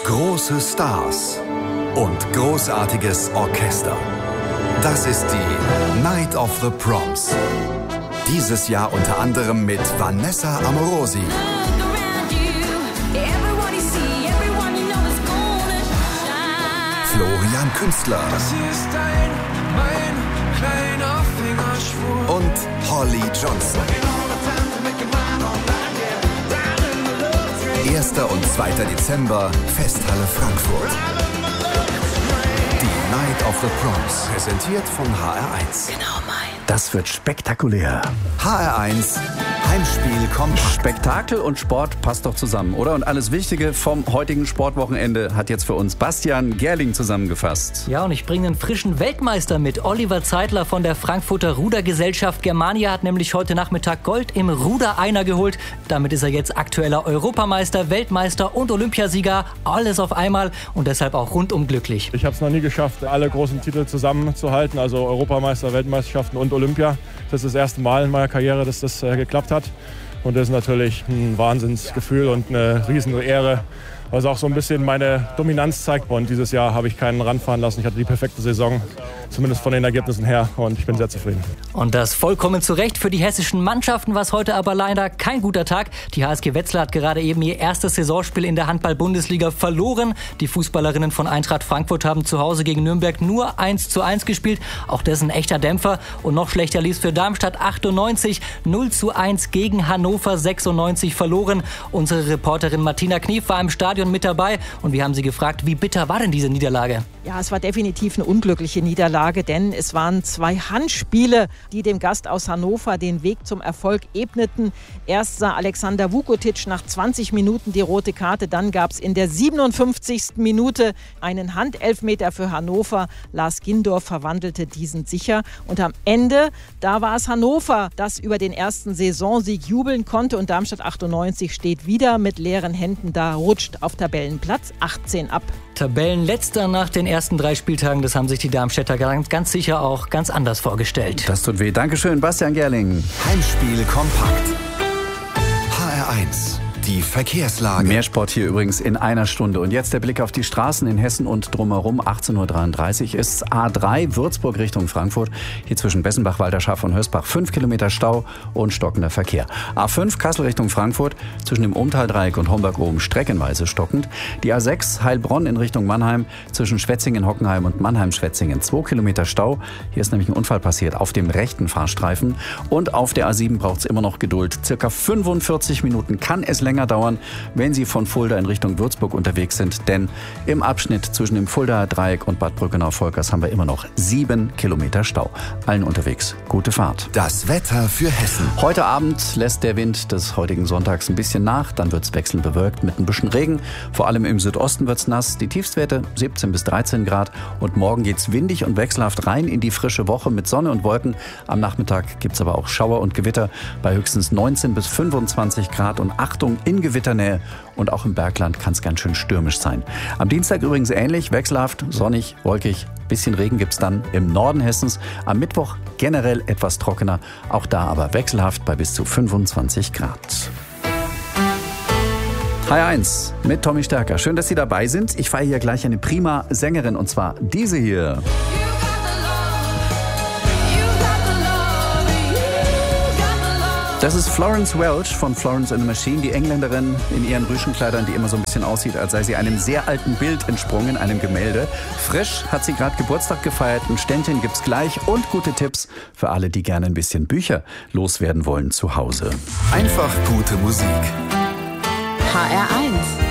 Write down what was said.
Große Stars und großartiges Orchester. Das ist die Night of the Proms. Dieses Jahr unter anderem mit Vanessa Amorosi, Florian Künstler und Holly Johnson. 1. und 2. Dezember, Festhalle Frankfurt. Die Night of the Proms, präsentiert von HR1. Genau mein. Das wird spektakulär. HR1, Heimspiel kompakt. Spektakel und Sport passt doch zusammen, oder? Und alles Wichtige vom heutigen Sportwochenende hat jetzt für uns Bastian Gerling zusammengefasst. Ja, und ich bringe einen frischen Weltmeister mit. Oliver Zeitler von der Frankfurter Rudergesellschaft Germania hat nämlich heute Nachmittag Gold im Ruder-Einer geholt. Damit ist er jetzt aktueller Europameister, Weltmeister und Olympiasieger. Alles auf einmal und deshalb auch rundum glücklich. Ich habe es noch nie geschafft, alle großen Titel zusammenzuhalten, also Europameister, Weltmeisterschaften und Olympia. Das ist das erste Mal in meiner Karriere, dass das geklappt hat. Und das ist natürlich ein Wahnsinnsgefühl und eine riesen Ehre, was auch so ein bisschen meine Dominanz zeigt. Und dieses Jahr habe ich keinen ranfahren lassen. Ich hatte die perfekte Saison, zumindest von den Ergebnissen her. Und ich bin sehr zufrieden. Und das vollkommen zu Recht für die hessischen Mannschaften, was heute aber leider kein guter Tag. Die HSG Wetzlar hat gerade eben ihr erstes Saisonspiel in der Handball-Bundesliga verloren. Die Fußballerinnen von Eintracht Frankfurt haben zu Hause gegen Nürnberg nur 1:1 gespielt. Auch das ist ein echter Dämpfer. Und noch schlechter lief es für Darmstadt 98. 0:1 gegen Hannover 96 verloren. Unsere Reporterin Martina Knief war im Stadion mit dabei. Und wir haben sie gefragt, wie bitter war denn diese Niederlage? Ja, es war definitiv eine unglückliche Niederlage, denn es waren 2 Handspiele, die dem Gast aus Hannover den Weg zum Erfolg ebneten. Erst sah Alexander Vukotic nach 20 Minuten die rote Karte, dann gab es in der 57. Minute einen Handelfmeter für Hannover. Lars Gindorf verwandelte diesen sicher und am Ende, da war es Hannover, das über den ersten Saisonsieg jubeln konnte und Darmstadt 98 steht wieder mit leeren Händen da, rutscht auf Tabellenplatz 18 ab. Tabellenletzter nach den ersten 3 Spieltagen, das haben sich die Darmstädter ganz sicher auch ganz anders vorgestellt. Das tut weh. Dankeschön, Bastian Gerling. Heimspiel kompakt. HR1, die Verkehrslage. Mehr Sport hier übrigens in einer Stunde. Und jetzt der Blick auf die Straßen in Hessen und drumherum. 18.33 Uhr ist A3 Würzburg Richtung Frankfurt. Hier zwischen Bessenbach, Walterschaft und Hösbach 5 Kilometer Stau und stockender Verkehr. A5 Kassel Richtung Frankfurt zwischen dem Umtaldreieck und Homberg oben streckenweise stockend. Die A6 Heilbronn in Richtung Mannheim zwischen Schwetzingen-Hockenheim und Mannheim-Schwetzingen 2 Kilometer Stau. Hier ist nämlich ein Unfall passiert auf dem rechten Fahrstreifen. Und auf der A7 braucht es immer noch Geduld. Circa 45 Minuten kann es länger dauern, wenn Sie von Fulda in Richtung Würzburg unterwegs sind. Denn im Abschnitt zwischen dem Fuldaer Dreieck und Bad Brückenau-Volkers haben wir immer noch 7 Kilometer Stau. Allen unterwegs gute Fahrt. Das Wetter für Hessen. Heute Abend lässt der Wind des heutigen Sonntags ein bisschen nach. Dann wird es wechselnd bewölkt mit ein bisschen Regen. Vor allem im Südosten wird es nass. Die Tiefstwerte 17 bis 13 Grad. Und morgen geht es windig und wechselhaft rein in die frische Woche mit Sonne und Wolken. Am Nachmittag gibt es aber auch Schauer und Gewitter bei höchstens 19 bis 25 Grad. Und Achtung, in Gewitternähe und auch im Bergland kann es ganz schön stürmisch sein. Am Dienstag übrigens ähnlich, wechselhaft, sonnig, wolkig. Bisschen Regen gibt es dann im Norden Hessens. Am Mittwoch generell etwas trockener, auch da aber wechselhaft bei bis zu 25 Grad. HR1 mit Tommy Stärker. Schön, dass Sie dabei sind. Ich feiere hier gleich eine prima Sängerin und zwar diese hier. Das ist Florence Welch von Florence and the Machine, die Engländerin in ihren Rüschenkleidern, die immer so ein bisschen aussieht, als sei sie einem sehr alten Bild entsprungen, einem Gemälde. Frisch hat sie gerade Geburtstag gefeiert, ein Ständchen gibt's gleich und gute Tipps für alle, die gerne ein bisschen Bücher loswerden wollen zu Hause. Einfach gute Musik. HR1